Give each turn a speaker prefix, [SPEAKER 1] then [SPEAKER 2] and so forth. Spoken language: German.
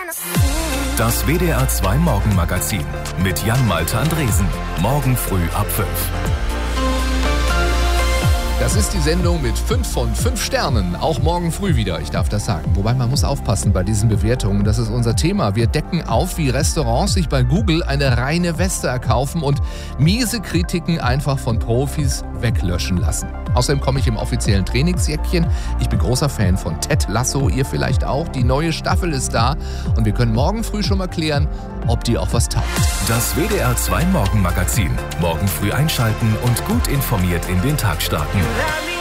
[SPEAKER 1] Das WDR 2 Morgenmagazin mit Jan-Malte Andresen. Morgen früh ab 5.
[SPEAKER 2] Das ist die Sendung mit 5 von 5 Sternen, auch morgen früh wieder, ich darf das sagen. Wobei man muss aufpassen bei diesen Bewertungen, das ist unser Thema. Wir decken auf, wie Restaurants sich bei Google eine reine Weste erkaufen und miese Kritiken einfach von Profis weglöschen lassen. Außerdem komme ich im offiziellen Trainingsjäckchen. Ich bin großer Fan von Ted Lasso, ihr vielleicht auch. Die neue Staffel ist da und wir können morgen früh schon mal klären, ob die auch was taugt.
[SPEAKER 1] Das WDR 2 Morgenmagazin. Morgen früh einschalten und gut informiert in den Tag starten.